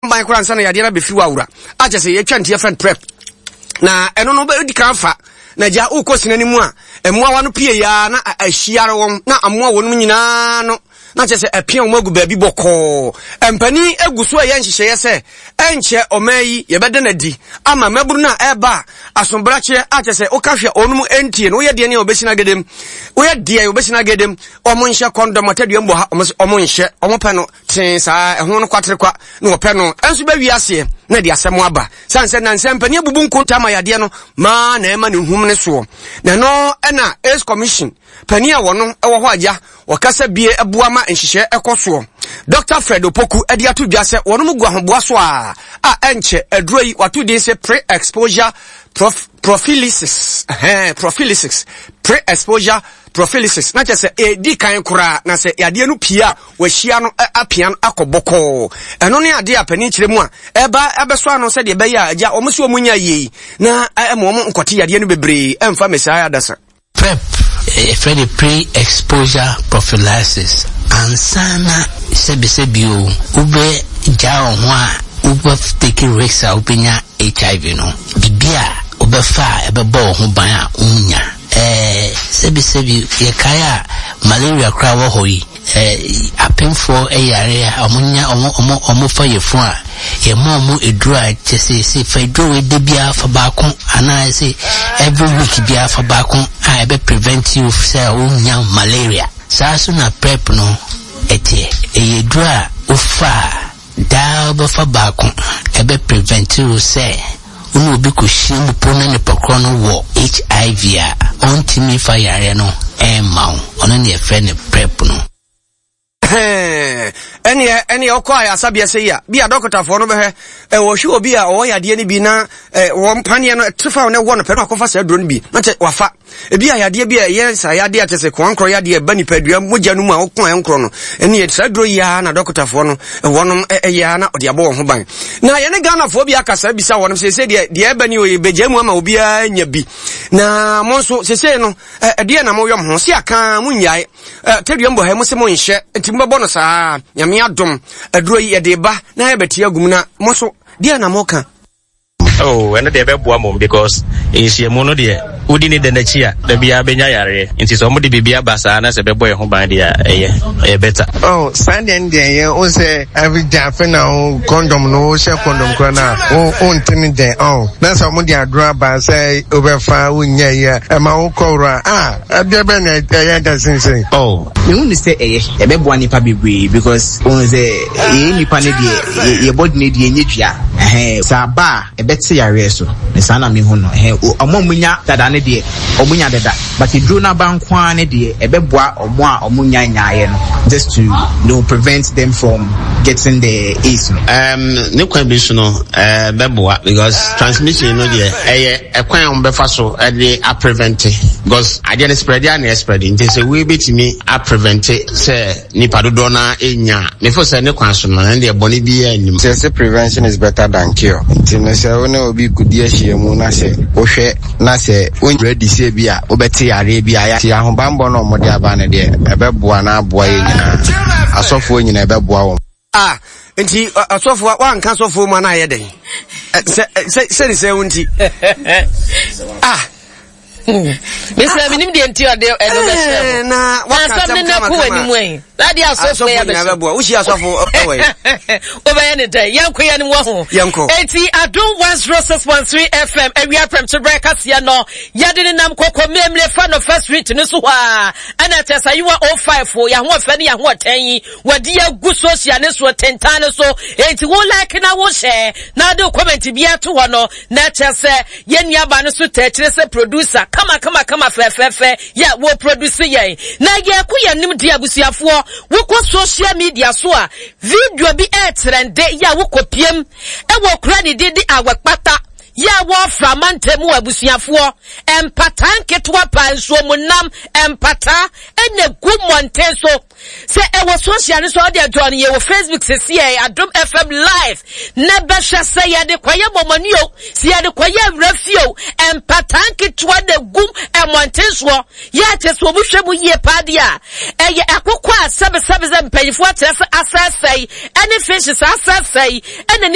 ban kura nsa na yade na be fi wawura a che se ye twa ntie friend prep na eno no be di kan fa na ja ukosina ni mu a emwa wa no pie ya na ahyiare won na amwa wonum nyina no na che se apia wo magu baabi boko empani eguso ye nhyehyeye se enche omayi ye bede na di ama maburu na eba asombrache a che se okahwe onum entie no ye de ne obesina gedem wo ye de obesina gedem omonhye kondom atadua mbo ha omonhye omope no tin saa ehun no kwatre kwa no ope no enso ba wiase na de asem aba sanse na nsempani ebubu nkonta ma yade no ma na ema ne hum ne so na no na Ace Commission pani a wono ewo ho agya wakasa bie ebuama nhyehyɛ ekoso Dr. Fred Opoku edi atudwa se wono mu gwa hoboa so a enche aduro yi watu din se pre-exposure prophylaxis pre-exposure prophylaxis na chese edi kan kura na se yade no pia wahia no apian akoboko eno ne ade apani kire mu a ebeso ano se de be ya agya omusi omunya yi na emo nkote yade no bebre emfa mesia adasa prep for pre-exposure prophylaxis ansana sebisebio ube jao hwa ube take risks a ubenya HIV no bibia ube fa ebebo ho ban a unya sebisebi ye kaya malaria kra wo hoyi apemfo eyare omunya omo fa yefo a ye momu edura chese fa edura de bia fa ba ko ana say every week bia fa ba ko a be prevent you say unya malaria saso na prep no edura ufa da ba fa ba ko e be prevent you say unu bi ko shimu pona ne pakrono wo HIV a ontimi fa yare no maun ono ne efe ne prep no eni okwa ya sabia se ya bia doctor for no be wo hwe obi a wo yade ni bi na wo mpane no trifa ne wo no pe no akofa sa duro ni bi na che wafa ebi a yade bi ye sa yade atese kwankro yade ba ni padua mogya no mu a wo kon enkro no eni sa duro ya na doctor for no wo no ya na ode abo ho ban na ye ne Ghana for bi akasa bi sa wo no se de ba ni o ye beja mu ama obi a nya bi na mo so se no de na mo yom ho se aka mu nyae tedua mbo ha mo se mo nhye mbabo no saa nyame adom aduro yi de ba na yebeti agum na moso dia na moka and they have one because is your mono dear. Udi ni the chia, the bia benya yare. It is almost the bibia basana, a boy who by the better. Oh, Sunday and day, also every Japan now condom no share condom crana. Oh, timid day. Oh, that's how much I draw by say over far win ya, and my own cora. I doesn't say. Oh, you only say a baby one pabi because on the panidi, your body need ya. Saba, a bet say a so. The son of me who know, Omunya that I need Omunya that, but you do not ban quantity, a beboa or more Omunya just to prevent them from getting the AIDS. No conditional beboa because transmission no dear a quite befaso a prevent because I didn't spread the spreading. They say we beat me a prevent it, say Nipadona enya. Before say no consumer and their body be and say prevention is better than cure. Will be good year she muna say Oshe Nase when ready say bia Obeti Arabia Yahubambo no Modiabana de Ebebuana boy a software in Ebebua. Ah, and he a software one cancel for man I day. Say unti. Ah. Mr. Minim the entire day and na something na anyway. That is so never we shall suffer away. Over any day, young queen Yanko. 80 I don't want Roses 13 FM and we are from to break us ya no. Yadinam Coco Memle fan of first street in Suwa. And I tell you are 05 for ya one fanny and what 10 what dear good socialist were 10 times so 80 won't like in our share. Now do comment to be a 2 1 nature say yen yabana su tetris producer. Come on, fair. Yeah, we'll produce ye. Na ya kuya nim dia busiafo. Woko social media so a video bi trend ya woko piem. E wo kra ni didi awakpata. Ya wo framantemu abusiafo. Empata nketwa pa nso munam empata ene gumonte so. Se e wo social so dia join ye wo Facebook se see Adom FM live. Never shall say ya de kwaye momonio. Si ya de kwaye refio empata nketwa de gum emonte so. Ya te so mu hwemu ye padia. Eye akokwa sebe mpanyifo atrese asasai. Ene fish asasai. Ene